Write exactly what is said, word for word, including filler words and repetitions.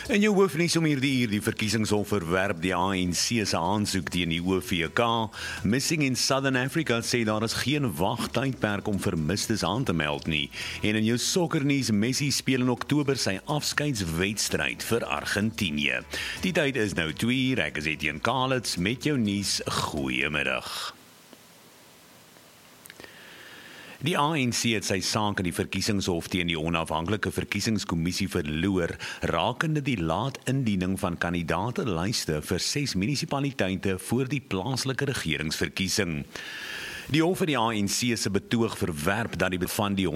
In jou hoofnuus om hierdie uur, die verkiesingshof verwerp die A N C se aansoek teen die O V K. Missing in Southern Africa sê daar is geen wagtydperk om vermistes aan te meld nie. En in jou sokkernuus, Messi speel in Oktober sy afskeidswedstryd vir Argentinië. Die tyd is nou twee uur, ek is Etienne Kalitz met jou nuus. Goeiemiddag. Die A N C het sy saak in die verkiesingshof teen die onafhanklike verkiesingskommissie verloor, rakende die laat indiening van kandidaatelyste vir ses munisipaliteite voor die plaaslike regeringsverkiesing. Die hof het die A N C se betoog verwerp dat die van die